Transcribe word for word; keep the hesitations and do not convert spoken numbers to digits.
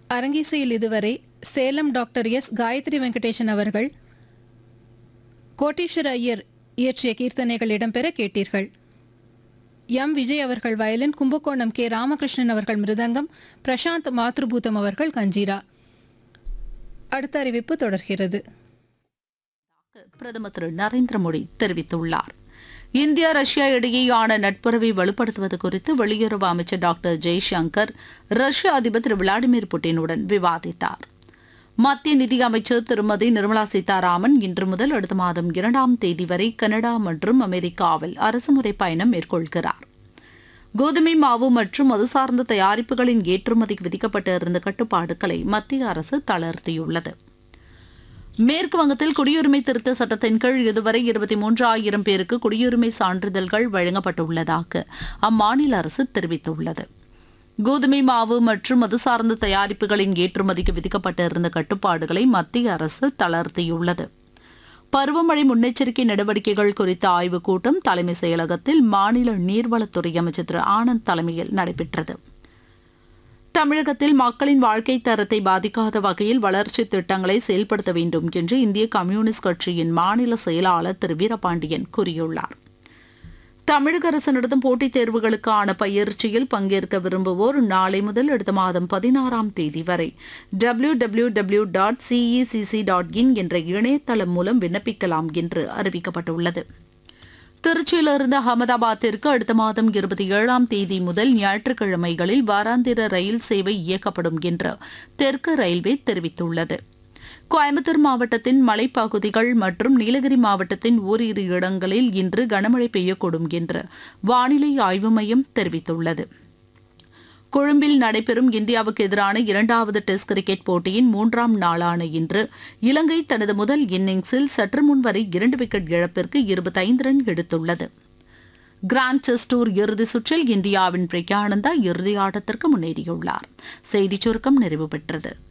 அரங்கிசையில் இதுவரை Salem doctor S Gayatri Venkatesan அவர்கள் கோட்டீஸ்வர ஐயர் இயற்றிய கீர்த்தனைகள் இடம்பெற கேட்டீர்கள். எம் விஜய் அவர்கள் வயலின், கும்பகோணம் கே ராமகிருஷ்ணன் அவர்கள் மிருதங்கம், பிரசாந்த் மாத்ருபூதம் அவர்கள் கஞ்சீரா. அடுத்த அறிவிப்பு தொடர்கிறது. பிரதமர் திரு நரேந்திர மோடி தெரிவித்துள்ளார். இந்தியா ரஷ்யா இடையேயான நட்புறவை வலுப்படுத்துவது குறித்து வெளியுறவு அமைச்சர் டாக்டர் ஜெய்சங்கர் ரஷ்ய அதிபர் திரு விளாடிமிர் புட்டினுடன் விவாதித்தார். மத்திய நிதியமைச்சர் திருமதி நிர்மலா சீதாராமன் இன்று முதல் அடுத்த மாதம் இரண்டாம் தேதி வரை கனடா மற்றும் அமெரிக்காவில் அரசுமுறை பயணம் மேற்கொள்கிறார். கோதுமை மாவு மற்றும் அது சார்ந்த தயாரிப்புகளின் ஏற்றுமதிக்கு விதிக்கப்பட்டிருந்த கட்டுப்பாடுகளை மத்திய அரசு தளர்த்தியுள்ளது. மேற்கு வங்கத்தில் குடியுரிமை திருத்த சட்டத்தின் கீழ் இதுவரை இருபத்தி மூன்றாயிரம் பேருக்கு குடியுரிமை சான்றிதழ்கள் வழங்கப்பட்டுள்ளதாக அம்மாநில அரசு தெரிவித்துள்ளது. கோதுமை மாவு மற்றும் அது சார்ந்த தயாரிப்புகளின் ஏற்றுமதிக்கு விதிக்கப்பட்டிருந்த கட்டுப்பாடுகளை மத்திய அரசு தளர்த்தியுள்ளது. பருவமழை முன்னெச்சரிக்கை நடவடிக்கைகள் குறித்த ஆய்வுக் கூட்டம் தலைமை செயலகத்தில் மாநில நீர்வளத்துறை அமைச்சர் திரு ஆனந்த் தலைமையில் நடைபெற்றது. தமிழகத்தில் மக்களின் வாழ்க்கை தரத்தை பாதிக்காத வகையில் வளர்ச்சி திட்டங்களை செயல்படுத்த வேண்டும் என்று இந்திய கம்யூனிஸ்ட் கட்சியின் மாநில செயலாளர் திரு வீரபாண்டியன் கூறியுள்ளார். தமிழக அரசு நடத்தும் போட்டித் தேர்வுகளுக்கான பயிற்சியில் பங்கேற்க விரும்புவோர் நாளை முதல் அடுத்த மாதம் பதினாறாம் தேதி வரை W W W dot CECC dot in என்ற இணையதளம் மூலம் விண்ணப்பிக்கலாம் என்று அறிவிக்கப்பட்டுள்ளது. திருச்சியிலிருந்து அகமதாபாத்திற்கு அடுத்த மாதம் இருபத்தி ஏழாம் தேதி முதல் ஞாயிற்றுக்கிழமைகளில் வாராந்திர ரயில் சேவை இயக்கப்படும் என்று தெற்கு ரயில்வே தெரிவித்துள்ளது. கோயம்புத்தூர் மாவட்டத்தின் மலைப்பகுதிகள் மற்றும் நீலகிரி மாவட்டத்தின் ஓரிரு இடங்களில் இன்று கனமழை பெய்யக்கூடும் என்று வானிலை ஆய்வு மையம் தெரிவித்துள்ளது. கொழும்பில் நடைபெறும் இந்தியாவுக்கு எதிரான இரண்டாவது டெஸ்ட் கிரிக்கெட் போட்டியின் மூன்றாம் நாளான இன்று இலங்கை தனது முதல் இன்னிங்ஸில் சற்று முன் வரை இரண்டு விக்கெட் இழப்பிற்கு இருபத்தைந்து ரன் எடுத்துள்ளது. கிராண்ட் செஸ் டூர் இறுதிச் சுற்றில் இந்தியாவின் பிரக்யானந்தா இறுதி ஆட்டத்திற்கு முன்னேறியுள்ளார். செய்திச் சுருக்கம் நிறைவு பெற்றது.